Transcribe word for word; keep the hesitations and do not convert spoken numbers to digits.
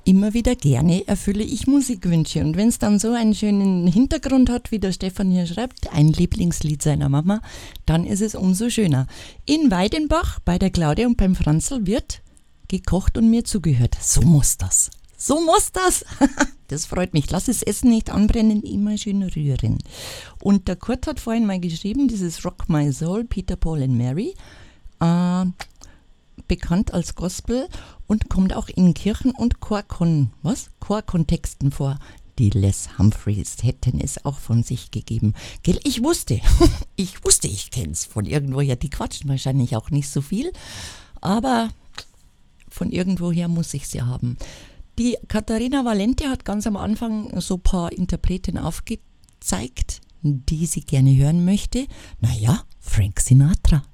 immer wieder gerne erfülle ich Musikwünsche. Und wenn es dann so einen schönen Hintergrund hat, wie der Stefan hier schreibt, ein Lieblingslied seiner Mama, dann ist es umso schöner. In Weidenbach bei der Claudia und beim Franzl wird gekocht und mir zugehört. So muss das. So muss das. Das freut mich. Lass das Essen nicht anbrennen, immer schön rühren. Und der Kurt hat vorhin mal geschrieben, dieses Rock My Soul, Peter, Paul and Mary, äh, bekannt als Gospel und kommt auch in Kirchen- und Chorkon, was? Chorkontexten vor. Die Les Humphreys hätten es auch von sich gegeben. Gell, ich wusste, ich wusste, ich kenn's von irgendwoher. Die quatschen wahrscheinlich auch nicht so viel, aber von irgendwoher muss ich sie haben. Die Katharina Valente hat ganz am Anfang so ein paar Interpreten aufgezeigt, die sie gerne hören möchte. Naja, Frank Sinatra.